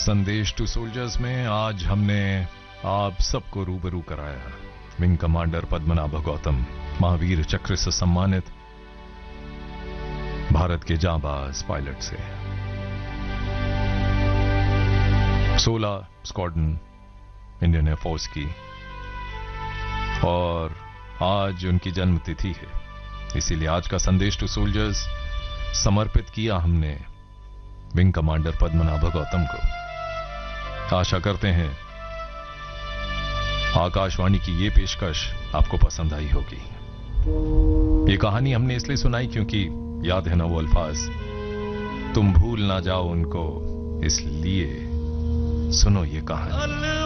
संदेश to soldiers में आज हमने आप सबको रूबरू कराया विंग कमांडर पद्मनाभ गौतम, महावीर चक्र से सम्मानित भारत के जांबाज पायलट से। 16 स्क्वाड्रन इंडियन एयरफोर्स की, और आज उनकी जन्मतिथि है, इसीलिए आज का संदेश टू सोल्जर्स समर्पित किया हमने विंग कमांडर पद्मनाभ गौतम को। आशा करते हैं आकाशवाणी की ये पेशकश आपको पसंद आई होगी। ये कहानी हमने इसलिए सुनाई क्योंकि याद है ना वो अल्फाज, तुम भूल ना जाओ उनको, इसलिए सुनो ये कहानी।